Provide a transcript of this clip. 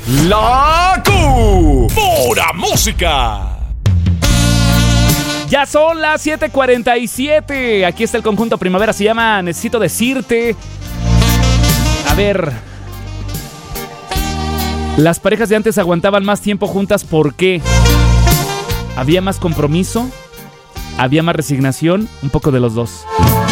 La Pura Música. Ya son las 7:47. Aquí está el conjunto Primavera. Se llama Necesito Decirte. A ver. Las parejas de antes aguantaban más tiempo juntas. ¿Por qué? ¿Había más compromiso? ¿Había más resignación? Un poco de los dos.